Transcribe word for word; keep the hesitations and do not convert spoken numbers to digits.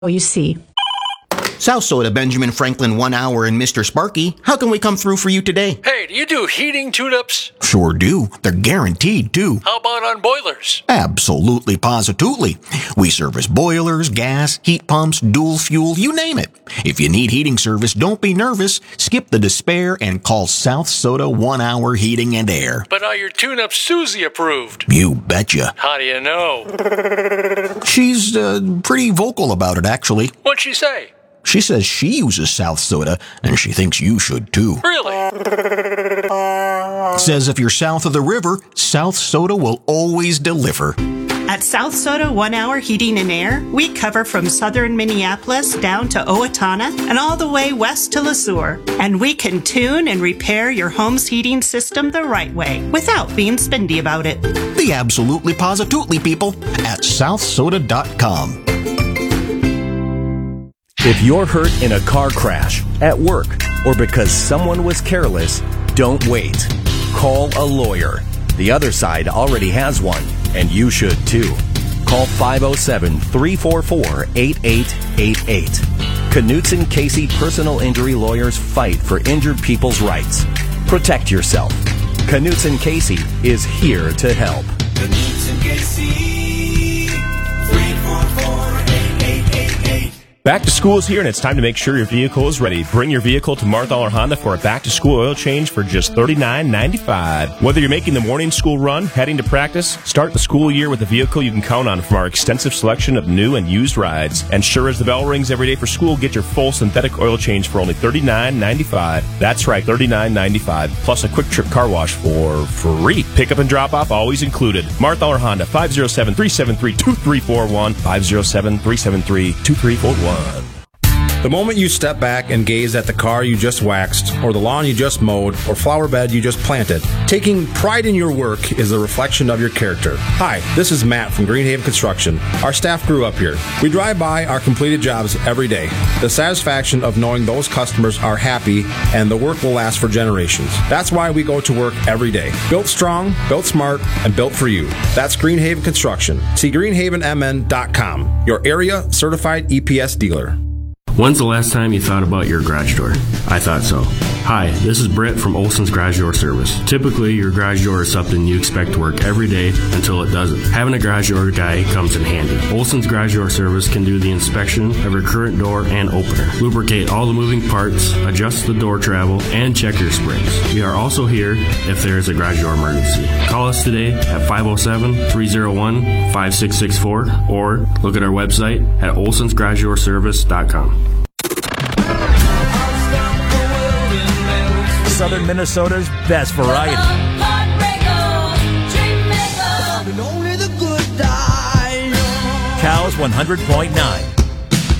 you see. South Soda, Benjamin Franklin, One Hour, and Mister Sparky. How can we come through for you today? Hey, do you do heating tune-ups? Sure do. They're guaranteed, too. How about on boilers? Absolutely, positively. We service boilers, gas, heat pumps, dual fuel, you name it. If you need heating service, don't be nervous. Skip the despair and call South Soda One Hour Heating and Air. But are your tune-ups Susie approved? You betcha. How do you know? She's uh, pretty vocal about it, actually. What'd she say? She says she uses South Soda, and she thinks you should too. Really? Says if you're south of the river, South Soda will always deliver. At South Soda One Hour Heating and Air, we cover from southern Minneapolis down to Owatonna and all the way west to Le Sueur. And we can tune and repair your home's heating system the right way without being spendy about it. The absolutely positively people at south soda dot com. If you're hurt in a car crash, at work, or because someone was careless, don't wait. Call a lawyer. The other side already has one, and you should too. Call five oh seven, three four four, eight eight eight eight. Knutson Casey Personal Injury Lawyers fight for injured people's rights. Protect yourself. Knutson Casey is here to help. Knutson Casey, three four four, eight eight eight eight. Back to school is here, and it's time to make sure your vehicle is ready. Bring your vehicle to Marthaler Honda for a back-to-school oil change for just thirty-nine ninety-five. Whether you're making the morning school run, heading to practice, start the school year with a vehicle you can count on from our extensive selection of new and used rides. And sure as the bell rings every day for school, get your full synthetic oil change for only thirty-nine ninety-five. That's right, thirty-nine ninety-five, plus a quick trip car wash for free. Pickup and drop-off always included. Marthaler Honda, five oh seven, three seven three, two three four one, five oh seven, three seven three, two three four one. The moment you step back and gaze at the car you just waxed, or the lawn you just mowed, or flower bed you just planted, taking pride in your work is a reflection of your character. Hi, this is Matt from Greenhaven Construction. Our staff grew up here. We drive by our completed jobs every day. The satisfaction of knowing those customers are happy and the work will last for generations. That's why we go to work every day. Built strong, built smart, and built for you. That's Greenhaven Construction. See greenhaven m n dot com, your area certified E P S dealer. When's the last time you thought about your garage door? I thought so. Hi, this is Britt from Olson's Garage Door Service. Typically, your garage door is something you expect to work every day until it doesn't. Having a garage door guy comes in handy. Olson's Garage Door Service can do the inspection of your current door and opener, lubricate all the moving parts, adjust the door travel, and check your springs. We are also here if there is a garage door emergency. Call us today at five oh seven, three oh one, five six six four or look at our website at olsons garage door service dot com. Southern Minnesota's best variety. Cows one hundred point nine.